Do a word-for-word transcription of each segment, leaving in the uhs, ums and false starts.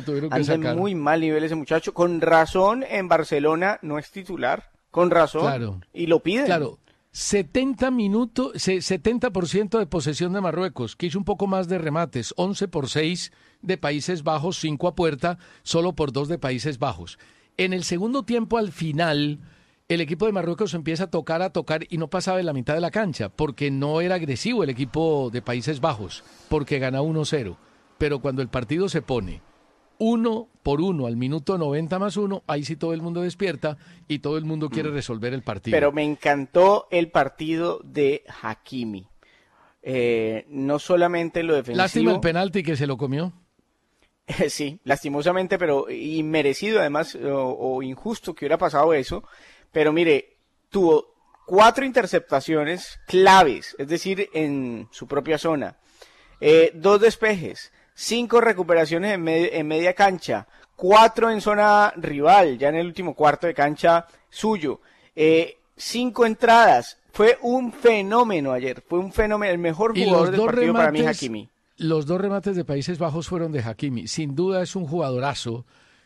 tuvieron que anda sacar. en muy mal nivel ese muchacho. Con razón en Barcelona no es titular. Con razón. Claro. Y lo piden. Claro. setenta minutos, setenta por ciento de posesión de Marruecos, que hizo un poco más de remates, once por seis de Países Bajos, cinco a puerta, solo por dos de Países Bajos. En el segundo tiempo, al final, el equipo de Marruecos empieza a tocar, a tocar y no pasaba de la mitad de la cancha, porque no era agresivo el equipo de Países Bajos, porque gana uno cero. Pero cuando el partido se pone uno por uno al minuto noventa más uno, ahí sí todo el mundo despierta y todo el mundo quiere resolver el partido. Pero me encantó el partido de Hakimi. Eh, no solamente lo defensivo. Lástima el penalti que se lo comió. Sí, lastimosamente, pero inmerecido además, o, o injusto que hubiera pasado eso. Pero mire, tuvo cuatro interceptaciones claves, es decir, en su propia zona. Eh, dos despejes. Cinco recuperaciones en, med- en media cancha, cuatro en zona rival, ya en el último cuarto de cancha suyo, eh, cinco entradas. Fue un fenómeno ayer, fue un fenómeno, el mejor jugador del partido remates, para mí, Hakimi. Los dos remates de Países Bajos fueron de Hakimi, sin duda es un jugadorazo,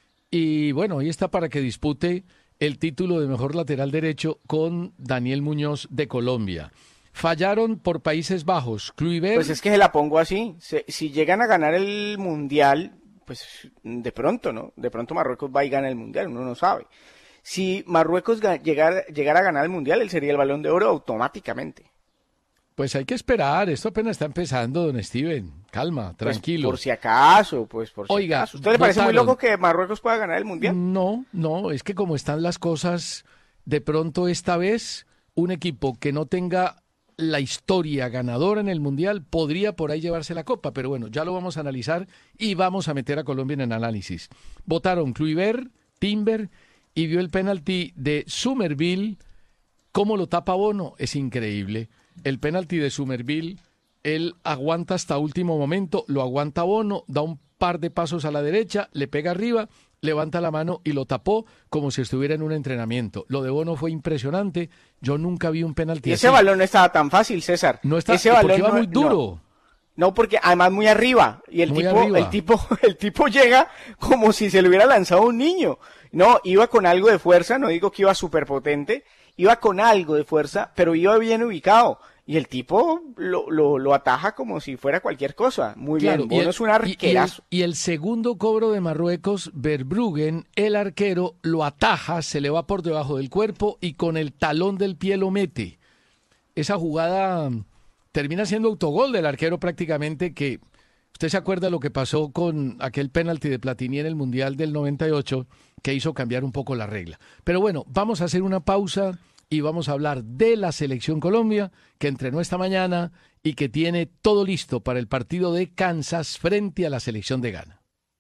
y bueno, ahí está para que dispute el título de mejor lateral derecho con Daniel Muñoz de Colombia. Fallaron por Países Bajos. Kluivert... Pues es que se la pongo así. Se, si llegan a ganar el Mundial, pues de pronto, ¿no? De pronto Marruecos va y gana el Mundial, uno no sabe. Si Marruecos llegara, llegara a ganar el Mundial, él sería el Balón de Oro automáticamente. Pues hay que esperar, esto apenas está empezando, don Steven. Calma, tranquilo. Pues por si acaso, pues por si Oiga, acaso. ¿Usted le parece votaron. muy loco que Marruecos pueda ganar el Mundial? No, no, es que como están las cosas, de pronto esta vez un equipo que no tenga la historia ganadora en el Mundial podría por ahí llevarse la copa, pero bueno, ya lo vamos a analizar y vamos a meter a Colombia en el análisis. Votaron Kluivert, Timber y vio el penalti de Somerville. ¿Cómo lo tapa Bono? Es increíble. El penalti de Somerville, él aguanta hasta último momento, lo aguanta Bono, da un par de pasos a la derecha, le pega arriba, levanta la mano y lo tapó como si estuviera en un entrenamiento. Lo de Bono fue impresionante. Yo nunca vi un penalti y así. Ese balón no estaba tan fácil, César. No está, ese porque balón iba no, muy duro. No, no, porque además muy arriba. Y el Muy tipo, arriba. el tipo, el tipo llega como si se le hubiera lanzado un niño. No, iba con algo de fuerza, no digo que iba súper potente, iba con algo de fuerza, pero iba bien ubicado. Y el tipo lo, lo, lo ataja como si fuera cualquier cosa. Muy Claro, bien, y Bono el- es un y- arquerazo. Y el, y el segundo cobro de Marruecos, Verbruggen, el arquero, lo ataja, se le va por debajo del cuerpo y con el talón del pie lo mete. Esa jugada mm, termina siendo autogol del arquero prácticamente, que usted se acuerda lo que pasó con aquel penalti de Platini en el Mundial del noventa y ocho, que hizo cambiar un poco la regla. Pero bueno, vamos a hacer una pausa y vamos a hablar de la Selección Colombia, que entrenó esta mañana y que tiene todo listo para el partido de Kansas frente a la Selección de Ghana.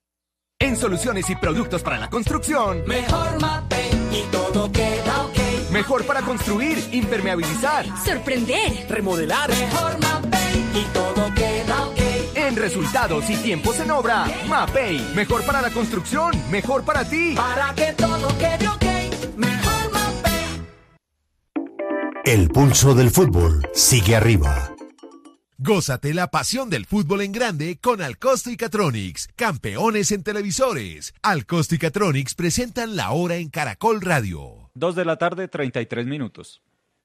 En soluciones y productos para la construcción, Mejor Mapei y todo queda ok. mejor para construir, impermeabilizar, Sorprender. remodelar. Mejor Mapei y todo queda ok. En resultados y tiempos en obra, Mapei. Mejor para la construcción, mejor para ti. Para que todo quede ok. Mejor Mapei. El pulso del fútbol sigue arriba. Gózate la pasión del fútbol en grande con Alcosto y Catronics, campeones en televisores. Alcosto y Catronics presentan La Hora en Caracol Radio. Dos de la tarde, treinta y tres minutos.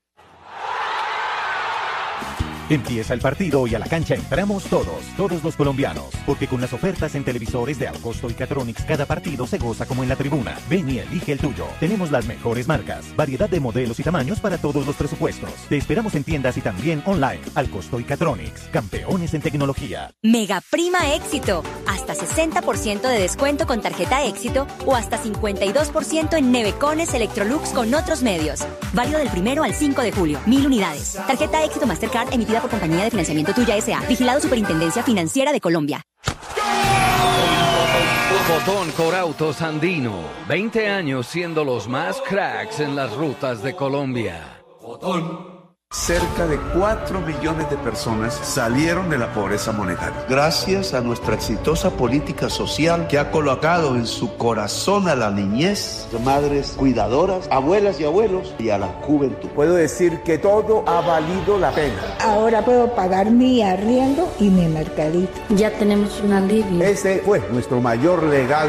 Empieza el partido y a la cancha entramos todos, todos los colombianos, porque con las ofertas en televisores de Alcosto y Catronics cada partido se goza como en la tribuna. Ven y elige el tuyo. Tenemos las mejores marcas, variedad de modelos y tamaños para todos los presupuestos. Te esperamos en tiendas y también online. Alcosto y Catronics, campeones en tecnología. Mega Prima Éxito. Hasta sesenta por ciento de descuento con tarjeta Éxito o hasta cincuenta y dos por ciento en Nevecones Electrolux con otros medios. Válido del primero al cinco de julio. Mil unidades. Tarjeta Éxito Mastercard emitida por Compañía de Financiamiento Tuya S A. Vigilado Superintendencia Financiera de Colombia. Botón Corautos Andino. veinte años siendo los más cracks en las rutas de Colombia. Botón. Cerca de cuatro millones de personas salieron de la pobreza monetaria. Gracias a nuestra exitosa política social que ha colocado en su corazón a la niñez, madres cuidadoras, abuelas y abuelos y a la juventud. Puedo decir que todo ha valido la pena. Ahora puedo pagar mi arriendo y mi mercadito. Ya tenemos un alivio. Ese fue nuestro mayor legado.